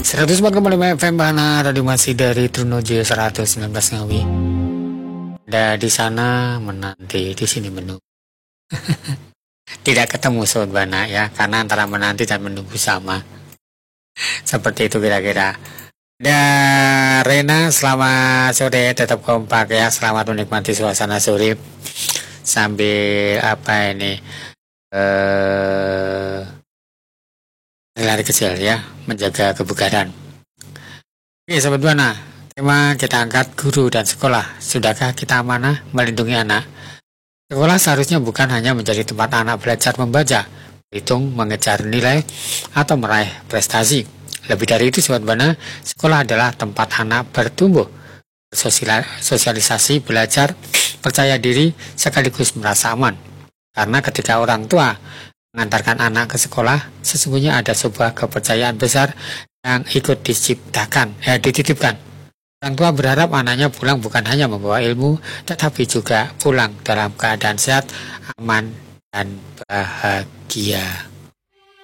104,5 FM Bana, radio masih dari Trunojo 119 Ngawi. Ada di sana menanti, di sini menunggu. Tidak ketemu Sobat Bana ya, karena antara menanti dan menunggu sama. Seperti itu kira-kira. Dan Rena, selamat sore, tetap kompak ya. Selamat menikmati suasana sore sambil apa ini lari kecil ya, menjaga kebugaran. Oke Sobat Bana, tema kita angkat guru dan sekolah. Sudahkah kita amanah melindungi anak? Sekolah seharusnya bukan hanya menjadi tempat anak belajar membaca, berhitung, mengejar nilai, atau meraih prestasi. Lebih dari itu Sobat Bana, sekolah adalah tempat anak bertumbuh, sosialisasi, belajar, percaya diri, sekaligus merasa aman. Karena ketika orang tua mengantarkan anak ke sekolah, sesungguhnya ada sebuah kepercayaan besar yang ikut dititipkan. Orang tua berharap anaknya pulang bukan hanya membawa ilmu, tetapi juga pulang dalam keadaan sehat, aman, dan bahagia.